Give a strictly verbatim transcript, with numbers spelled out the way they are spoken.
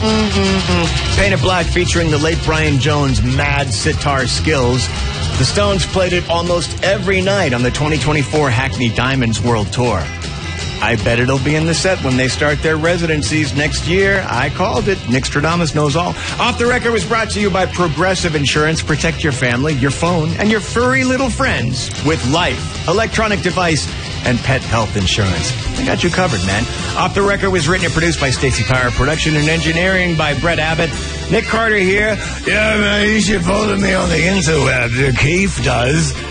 Painted Black featuring the late Brian Jones' mad sitar skills. The Stones played it almost every night on the twenty twenty-four Hackney Diamonds World Tour. I bet it'll be in the set when they start their residencies next year. I called it. Nick Stradamus knows all. Off the Record was brought to you by Progressive Insurance. Protect your family, your phone, and your furry little friends with Life, electronic device, and pet health insurance. They got you covered, man. Off the Record was written and produced by Stacey Power. Production and engineering by Brett Abbott. Nick Carter here. Yeah, man, you should follow me on the interwebs. Keith does.